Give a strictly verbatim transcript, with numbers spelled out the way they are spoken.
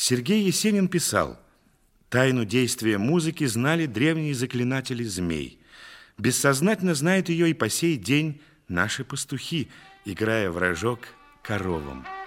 Сергей Есенин писал: «Тайну действия музыки знали древние заклинатели змей. Бессознательно знают ее и по сей день наши пастухи, играя в рожок коровам».